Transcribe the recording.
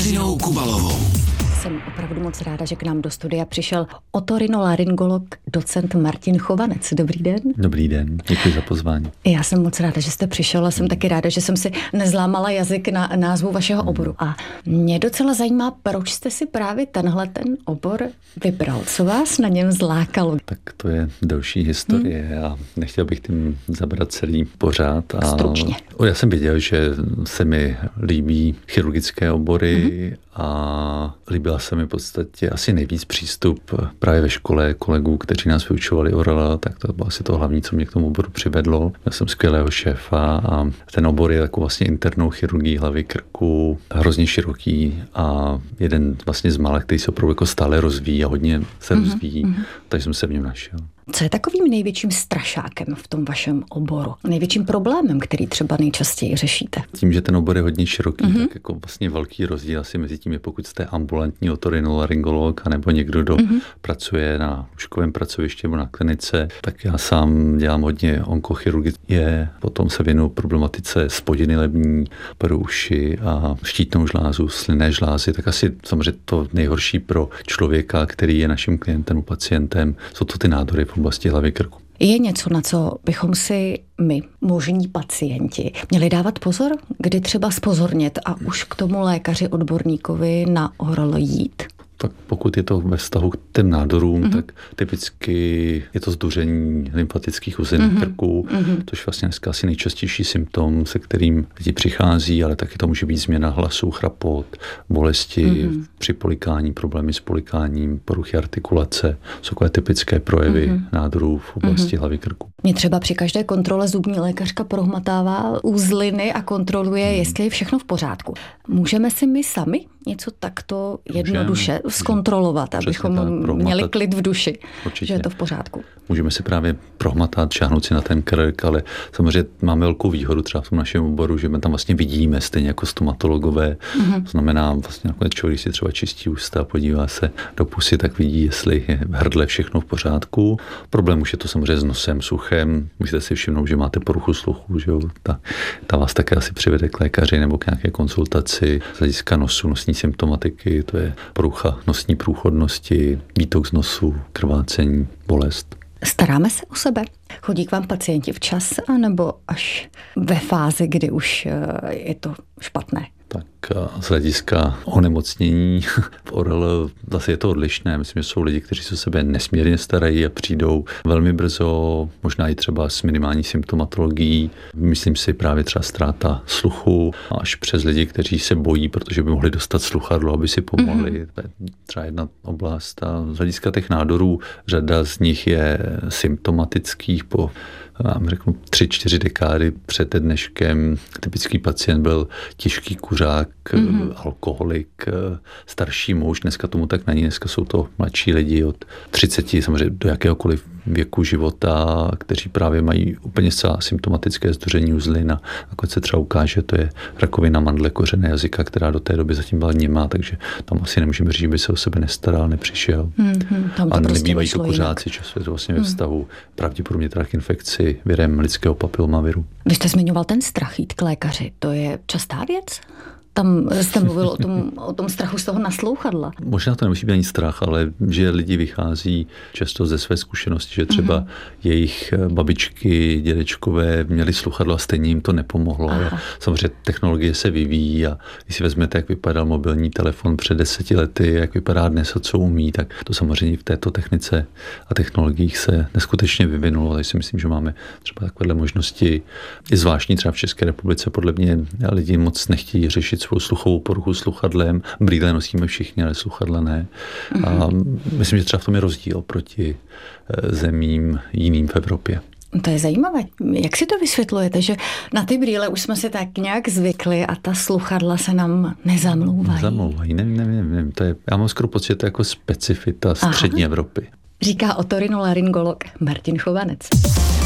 Kateřinou Kubalovou. Jsem opravdu moc ráda, že k nám do studia přišel otorinolaryngolog docent Martin Chovanec. Dobrý den. Dobrý den, děkuji za pozvání. Já jsem moc ráda, že jste přišel a jsem taky ráda, že jsem si nezlámala jazyk na názvu vašeho oboru. A mě docela zajímá, proč jste si právě ten obor vybral. Co vás na něm zlákalo? Tak to je delší historie a nechtěl bych tím zabrat celý pořád. Stručně. Já jsem věděl, že se mi líbí chirurgické obory a líbila se mi v podstatě asi nejvíc přístup právě ve škole kolegů, kteří nás vyučovali ORL, tak to bylo asi to hlavní, co mě k tomu oboru přivedlo. Já jsem skvělého šéfa a ten obor je takovou vlastně internou chirurgií hlavy, krku, hrozně široký a jeden vlastně z mála, který se opravdu jako stále rozvíjí a hodně se rozvíjí, takže jsem se v něm našel. Co je takovým největším strašákem v tom vašem oboru? Největším problémem, který třeba nejčastěji řešíte? Tím, že ten obor je hodně široký, tak jako vlastně velký rozdíl asi mezi tím je, pokud jste ambulantní otorinolaryngolog anebo někdo, kdo pracuje na lůžkovém pracovišti nebo na klinice, tak já sám dělám hodně onkochirurgie, potom se věnuju problematice spodiny lební, pro uši a štítnou žlázu, slynné žlázy, tak asi samozřejmě to nejhorší pro člověka, který je naším klientem, pacientem, jsou to ty nádory v oblasti hlavy krku. Je něco, na co bychom si my, možní pacienti, měli dávat pozor, kdy třeba zpozornět a už k tomu lékaři odborníkovi na ORL jít? Tak pokud je to ve vztahu k těm nádorům, tak typicky je to zduření lymfatických uzlin krku, což vlastně dneska asi nejčastější symptom, se kterým lidi přichází, ale taky to může být změna hlasu, chrapot, bolesti při polikání, problémy s polikáním, poruchy artikulace, jsou takové typické projevy nádorů v oblasti hlavy krku. Mě třeba při každé kontrole zubní lékařka prohmatává uzliny a kontroluje, jestli je všechno v pořádku. Můžeme si my sami něco takto jednoduše zkontrolovat, abychom měli klid v duši, že je to v pořádku? Můžeme si právě prohmatat, šáhnout si na ten krk, ale samozřejmě máme velkou výhodu třeba v tom našem oboru, že my tam vlastně vidíme, stejně jako stomatologové. To znamená, vlastně nakonec člověk, když si třeba čistí ústa, podívá se do pusy, tak vidí, jestli je v hrdle všechno v pořádku. Problém už je to samozřejmě s nosem, suchem. Můžete si všimnout, že máte poruchu sluchu, že jo? Ta vás také asi přivede k lékaři nebo k nějaké konzultaci z hlediska nosu, nosní symptomatiky, to je porucha nosní průchodnosti, výtok z nosu, krvácení, bolest. Staráme se o sebe? Chodí k vám pacienti včas, anebo až ve fázi, kdy už je to špatné? Tak z hlediska onemocnění v ORL zase je to odlišné. Myslím, že jsou lidi, kteří se o sebe nesmírně starají a přijdou velmi brzo, možná i třeba s minimální symptomatologií. Myslím si právě třeba ztráta sluchu, až přes lidi, kteří se bojí, protože by mohli dostat sluchadlo, aby si pomohli. To je třeba jedna oblast. A z hlediska těch nádorů řada z nich je symptomatických po řeknu 3-4 dekády před dneškem. Typický pacient byl těžký kuřák, alkoholik, starší muž. Dneska tomu tak není. Dneska jsou to mladší lidi od 30 samozřejmě do jakéhokoliv věku života, kteří právě mají úplně zcela symptomatické zduření uzlin a nakonec se třeba ukáže, to je rakovina mandle kořene jazyka, která do té doby zatím byla němá, takže tam asi nemůžeme říct, že by se o sebe nestaral, nepřišel. A prostě nebývají to kuřáci, často je to vlastně ve vztahu pravděpodobně teda k infekci virem lidského papilomaviru. Vy jste zmiňoval ten strach jít k lékaři, to je častá věc? Tam jste mluvil o tom strachu z toho naslouchadla. Možná to nemusí být ani strach, ale že lidi vychází často ze své zkušenosti, že třeba jejich babičky, dědečkové měli sluchadlo a stejně jim to nepomohlo. Samozřejmě technologie se vyvíjí a když si vezmete, jak vypadal mobilní telefon před 10 lety, jak vypadá dnes a co umí, tak to samozřejmě v této technice a technologiích se neskutečně vyvinulo. Takže si myslím, že máme třeba takovéhle možnosti. I zvláštní třeba v České republice podle mě lidi moc nechtějí řešit svou sluchovou poruchu sluchadlem. Brýle nosíme všichni, ale sluchadla ne. A myslím, že třeba v tom je rozdíl proti zemím jiným v Evropě. To je zajímavé. Jak si to vysvětlujete, že na ty brýle už jsme si tak nějak zvykli a ta sluchadla se nám nezamlouvají? Nezamlouvají, nevím. To je, já mám skoro pocit, že to je jako specifita střední Evropy. Říká otorinolaryngolog Martin Chovanec.